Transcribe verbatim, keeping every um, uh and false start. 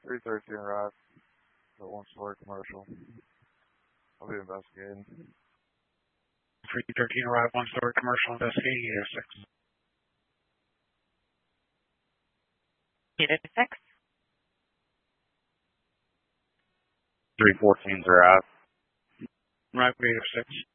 three thirteen arrived. Got one story commercial. I'll be investigating. three thirteen arrived, one story commercial investigating unit six. Unit six. three fourteens arrived. Right, unit six.